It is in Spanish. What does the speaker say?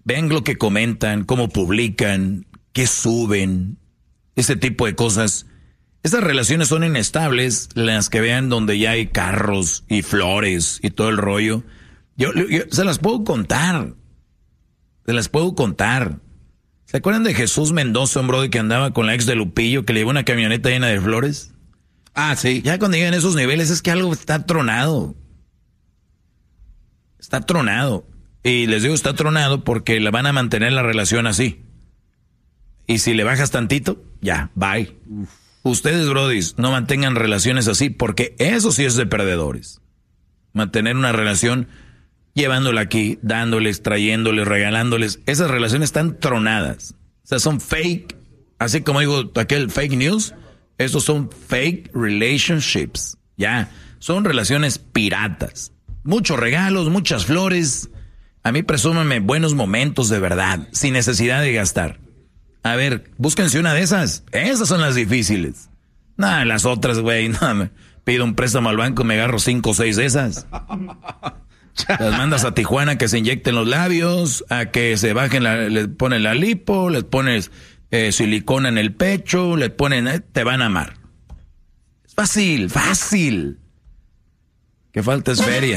Vean lo que comentan, cómo publican, qué suben, ese tipo de cosas. Estas relaciones son inestables, las que vean donde ya hay carros y flores y todo el rollo. Yo se las puedo contar. ¿Se acuerdan de Jesús Mendoza, un brother que andaba con la ex de Lupillo, que le llevó una camioneta llena de flores? Ah, sí. Ya cuando llegan a esos niveles es que algo está tronado. Está tronado. Y les digo está tronado porque la van a mantener la relación así. Y si le bajas tantito, ya, bye. Ustedes, brodis, no mantengan relaciones así porque eso sí es de perdedores. Mantener una relación llevándola aquí, dándoles, trayéndoles, regalándoles. Esas relaciones están tronadas. O sea, son fake. Así como digo aquel fake news, esos son fake relationships. Ya, son relaciones piratas. Muchos regalos, muchas flores. A mí presúmanme buenos momentos de verdad, sin necesidad de gastar. A ver, búsquense una de esas. Esas son las difíciles. Nah, las otras, güey, no, me pido un préstamo al banco y me agarro 5 o 6 de esas. Las mandas a Tijuana que se inyecten los labios, a que se bajen, les ponen la lipo, les pones silicona en el pecho, les ponen, te van a amar. Es fácil. Que falta es feria.